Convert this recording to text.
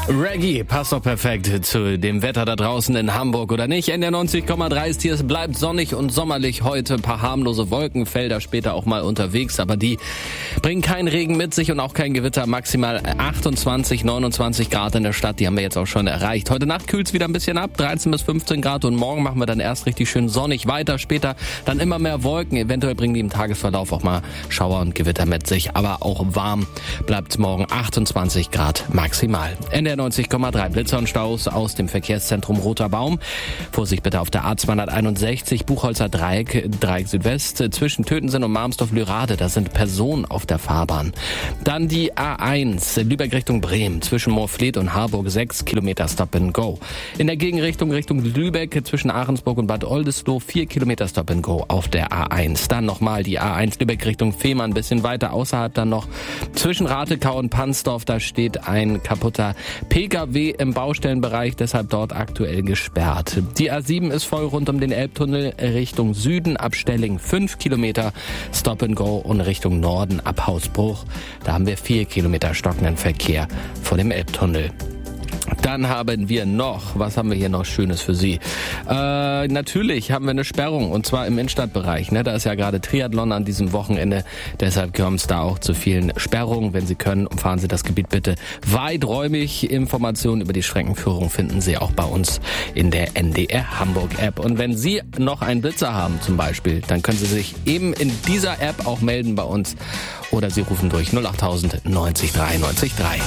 Reggae passt doch perfekt zu dem Wetter da draußen in Hamburg, oder nicht? NDR 90,3 ist hier, es bleibt sonnig und sommerlich heute. Ein paar harmlose Wolkenfelder später auch mal unterwegs, aber die bringen keinen Regen mit sich und auch kein Gewitter. Maximal 28, 29 Grad in der Stadt, die haben wir jetzt auch schon erreicht. Heute Nacht kühlt es wieder ein bisschen ab, 13 bis 15 Grad und morgen machen wir dann erst richtig schön sonnig weiter. Später dann immer mehr Wolken, eventuell bringen die im Tagesverlauf auch mal Schauer und Gewitter mit sich, aber auch warm bleibt morgen 28 Grad maximal. NDR 90,3 Blitzer und Staus aus dem Verkehrszentrum Roter Baum. Vorsicht bitte auf der A261 Buchholzer Dreieck Südwest zwischen Tötensen und Marmsdorf-Lürade. Da sind Personen auf der Fahrbahn. Dann die A1 Lübeck Richtung Bremen zwischen Moorfleet und Harburg 6 Kilometer Stop and Go. In der Gegenrichtung Richtung Lübeck zwischen Ahrensburg und Bad Oldesloe 4 Kilometer Stop and Go auf der A1. Dann nochmal die A1 Lübeck Richtung Fehmarn, ein bisschen weiter außerhalb dann noch zwischen Ratekau und Pansdorf. Da steht ein kaputter PKW im Baustellenbereich, deshalb dort aktuell gesperrt. Die A7 ist voll rund um den Elbtunnel Richtung Süden ab Stelling 5 Kilometer Stop and Go und Richtung Norden ab Hausbruch. Da haben wir 4 Kilometer stockenden Verkehr vor dem Elbtunnel. Dann haben wir noch, was haben wir hier noch Schönes für Sie? Natürlich haben wir eine Sperrung und zwar im Innenstadtbereich. Ne? Da ist ja gerade Triathlon an diesem Wochenende, deshalb kommt es da auch zu vielen Sperrungen. Wenn Sie können, umfahren Sie das Gebiet bitte weiträumig. Informationen über die Streckenführung finden Sie auch bei uns in der NDR Hamburg App. Und wenn Sie noch einen Blitzer haben zum Beispiel, dann können Sie sich eben in dieser App auch melden bei uns oder Sie rufen durch 08000 90 93 3.